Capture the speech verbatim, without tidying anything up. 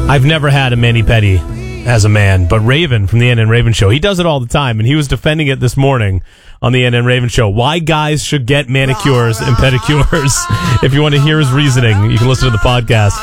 I've never had a mani-pedi as a man, but Raven from the N N Raven Show, he does it all the time, and he was defending it this morning on the N N Raven Show. Why guys should get manicures and pedicures. If you want to hear his reasoning, you can listen to the podcast.